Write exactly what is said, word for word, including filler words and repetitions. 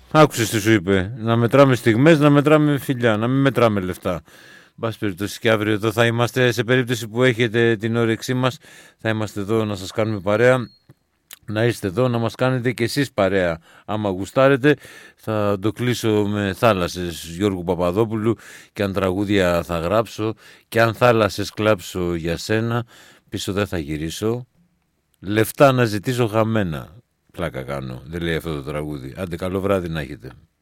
Άκουσες τι σου είπε. Να μετράμε στιγμές, να μετράμε φιλιά, να μην μετράμε λεφτά. Μπας περιπτώσει και αύριο εδώ θα είμαστε, σε περίπτωση που έχετε την όρεξή μας, θα είμαστε εδώ να σας κάνουμε παρέα. Να είστε εδώ, να μας κάνετε και εσείς παρέα. Άμα γουστάρετε, θα το κλείσω με θάλασσες Γιώργου Παπαδόπουλου και αν τραγούδια θα γράψω και αν θάλασσες κλάψω για σένα, πίσω δεν θα γυρίσω. Λεφτά να ζητήσω χαμένα. Πλάκα κάνω, δεν λέει αυτό το τραγούδι. Άντε, καλό βράδυ να έχετε.